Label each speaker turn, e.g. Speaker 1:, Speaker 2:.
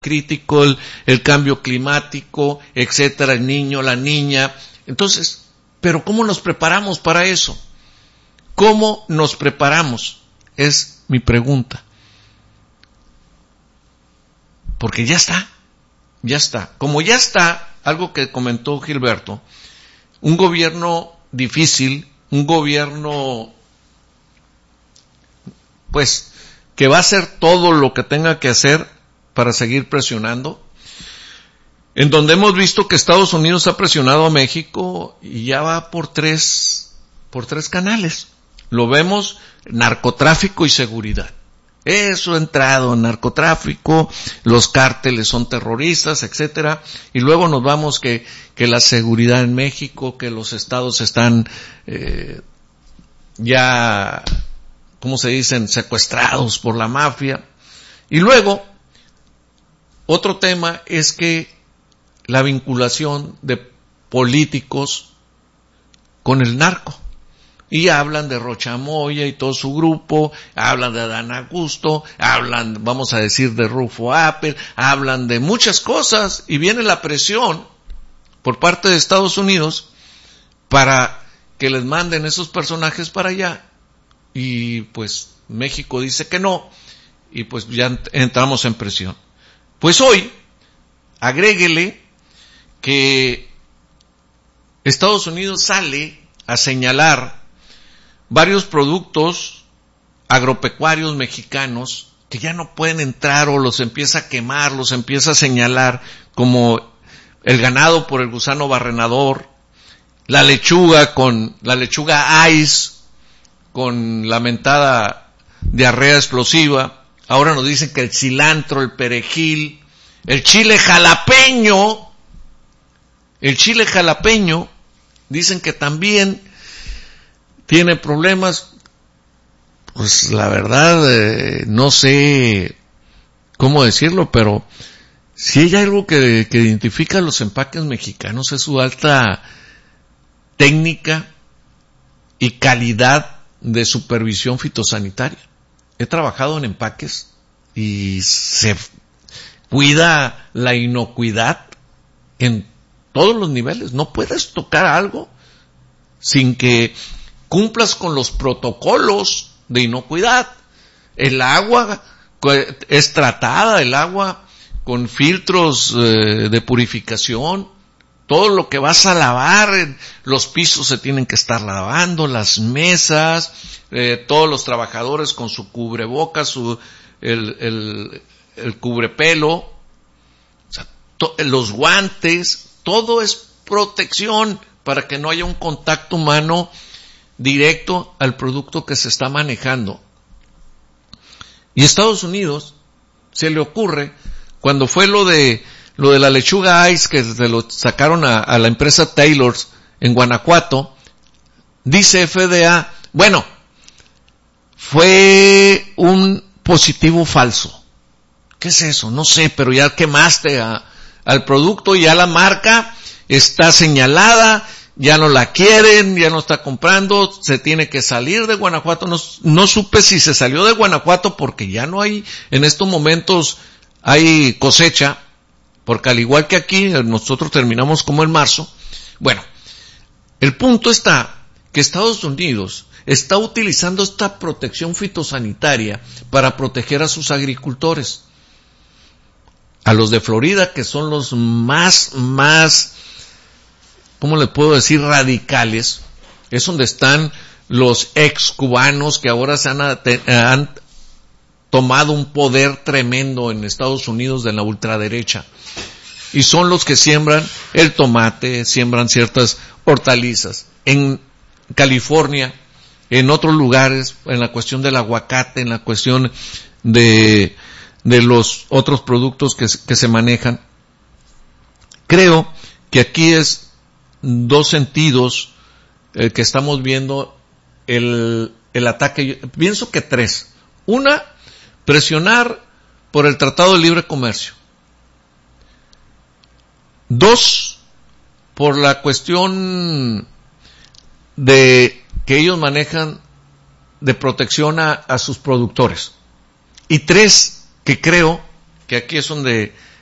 Speaker 1: crítico, el cambio climático, etcétera, el niño, la niña. Entonces, pero ¿cómo nos preparamos para eso? ¿Cómo nos preparamos? Es mi pregunta. Porque ya está. Como ya está, algo que comentó Gilberto, un gobierno difícil, un gobierno, pues, que va a hacer todo lo que tenga que hacer para seguir presionando, en donde hemos visto que Estados Unidos ha presionado a México y ya va por tres canales. Lo vemos, narcotráfico y seguridad. Eso ha entrado en narcotráfico, los cárteles son terroristas, etcétera, y luego nos vamos que la seguridad en México, que los estados están ya, ¿cómo se dicen?, secuestrados por la mafia. Y luego, otro tema es que la vinculación de políticos con el narco. Y hablan de Rocha Moya y todo su grupo, hablan de Adán Augusto, hablan, vamos a decir, de Rufo Apple, hablan de muchas cosas, y viene la presión por parte de Estados Unidos para que les manden esos personajes para allá, y pues México dice que no, y pues ya entramos en presión. Pues hoy, agréguele que Estados Unidos sale a señalar varios productos agropecuarios mexicanos que ya no pueden entrar, o los empieza a quemar, los empieza a señalar, como el ganado por el gusano barrenador, la lechuga ice, con la mentada diarrea explosiva. Ahora nos dicen que el cilantro, el perejil, el chile jalapeño, dicen que también tiene problemas. Pues la verdad, no sé cómo decirlo, pero si hay algo que identifica a los empaques mexicanos es su alta técnica y calidad de supervisión fitosanitaria. He trabajado en empaques y se cuida la inocuidad en todos los niveles. No puedes tocar algo sin que cumplas con los protocolos de inocuidad. El agua es tratada, el agua con filtros de purificación. Todo lo que vas a lavar, los pisos se tienen que estar lavando, las mesas, todos los trabajadores con su cubrebocas, el cubrepelo, o sea, los guantes, todo es protección para que no haya un contacto humano directo al producto que se está manejando. Y Estados Unidos se le ocurre, cuando fue lo de la lechuga ice, que se lo sacaron a la empresa Taylor's en Guanajuato, dice FDA, bueno, fue un positivo falso. ¿Qué es eso? No sé, pero ya quemaste al producto, ya la marca está señalada, ya no la quieren, ya no está comprando, se tiene que salir de Guanajuato. No supe si se salió de Guanajuato porque ya no hay, en estos momentos hay cosecha, porque al igual que aquí, nosotros terminamos como en marzo. Bueno, el punto está que Estados Unidos está utilizando esta protección fitosanitaria para proteger a sus agricultores. A los de Florida, que son los más, ¿cómo le puedo decir?, radicales, es donde están los ex cubanos que ahora han tomado un poder tremendo en Estados Unidos de la ultraderecha. Y son los que siembran el tomate, siembran ciertas hortalizas. En California, en otros lugares, en la cuestión del aguacate, en la cuestión de los otros productos que se manejan. Creo que aquí es dos sentidos que estamos viendo el ataque. Pienso que tres. Una, presionar por el Tratado de Libre Comercio. Dos, por la cuestión de que ellos manejan de protección a sus productores. Y tres, que creo que aquí es donde